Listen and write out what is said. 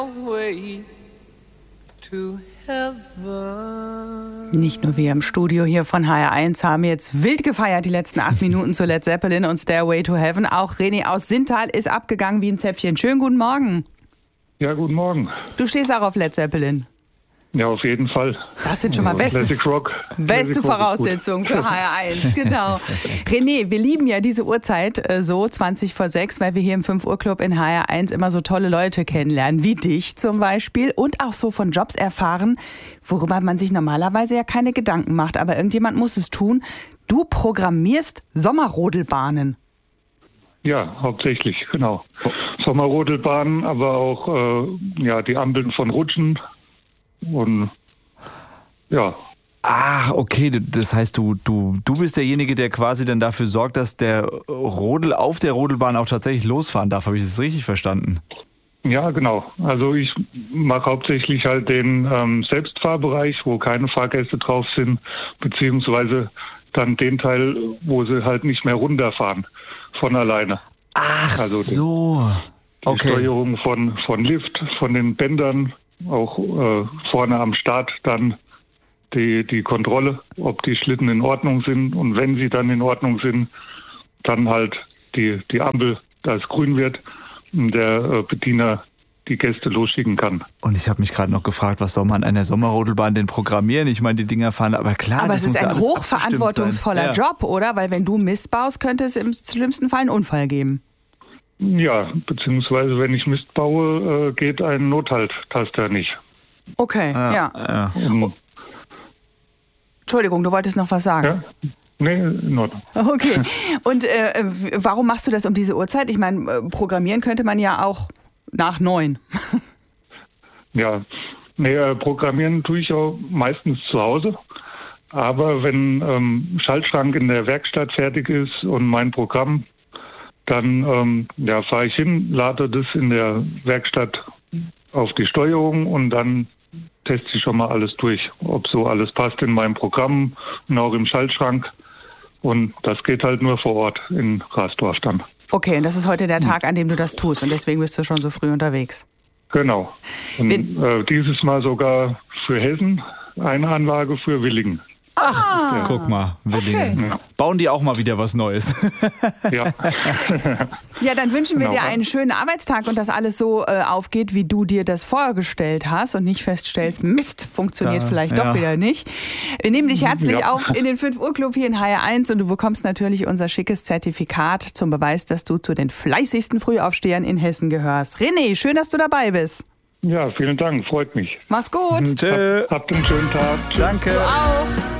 way to heaven. Nicht nur wir im Studio hier von HR1 haben jetzt wild gefeiert die letzten 8 Minuten zu Led Zeppelin und Stairway to Heaven. Auch René aus Sintal ist abgegangen wie ein Zäpfchen. Schönen guten Morgen. Ja, guten Morgen. Du stehst auch auf Led Zeppelin. Ja, auf jeden Fall. Das sind schon mal beste Voraussetzungen für HR1, genau. René, wir lieben ja diese Uhrzeit so 5:20, weil wir hier im 5 Uhr Club in HR1 immer so tolle Leute kennenlernen, wie dich zum Beispiel, und auch so von Jobs erfahren, worüber man sich normalerweise ja keine Gedanken macht, aber irgendjemand muss es tun. Du programmierst Sommerrodelbahnen. Ja, hauptsächlich, genau. Sommerrodelbahnen, aber auch die Ampeln von Rutschen. Und ja. Ach, okay, das heißt, du bist derjenige, der quasi dann dafür sorgt, dass der Rodel auf der Rodelbahn auch tatsächlich losfahren darf. Habe ich das richtig verstanden? Ja, genau. Also ich mache hauptsächlich halt den Selbstfahrbereich, wo keine Fahrgäste drauf sind, beziehungsweise dann den Teil, wo sie halt nicht mehr runterfahren von alleine. Ach also so. Die Steuerung von Lift, von den Bändern, auch vorne am Start dann die Kontrolle, ob die Schlitten in Ordnung sind, und wenn sie dann in Ordnung sind, dann halt die Ampel, da es grün wird, und der Bediener die Gäste losschicken kann. Und ich habe mich gerade noch gefragt, was soll man an einer Sommerrodelbahn denn programmieren? Ich meine, die Dinger fahren, aber klar. Aber es ist ein hochverantwortungsvoller Job, oder? Weil wenn du Mist baust, könnte es im schlimmsten Fall einen Unfall geben. Ja, beziehungsweise wenn ich Mist baue, geht ein Nothalttaster nicht. Okay, ja. Entschuldigung, du wolltest noch was sagen. Ja? Nee, in Ordnung. Okay, und warum machst du das um diese Uhrzeit? Ich meine, programmieren könnte man ja auch nach 9. Ja, programmieren tue ich auch meistens zu Hause. Aber wenn Schaltschrank in der Werkstatt fertig ist und mein Programm, dann fahre ich hin, lade das in der Werkstatt auf die Steuerung und dann teste ich schon mal alles durch, ob so alles passt in meinem Programm und auch im Schaltschrank. Und das geht halt nur vor Ort in Rasdorf dann. Okay, und das ist heute der Tag, an dem du das tust, und deswegen bist du schon so früh unterwegs. Genau. Und dieses Mal sogar für Hessen eine Anlage für Willingen. Ach, ja. Guck mal, Willingen. Okay. Bauen die auch mal wieder was Neues? Ja. Ja, dann wünschen wir dir einen schönen Arbeitstag und dass alles so aufgeht, wie du dir das vorgestellt hast und nicht feststellst, Mist, funktioniert vielleicht doch wieder nicht. Wir nehmen dich herzlich auf in den 5 Uhr Club hier in HR1 und du bekommst natürlich unser schickes Zertifikat zum Beweis, dass du zu den fleißigsten Frühaufstehern in Hessen gehörst. René, schön, dass du dabei bist. Ja, vielen Dank, freut mich. Mach's gut. Tschö. Habt einen schönen Tag. Danke. Du auch.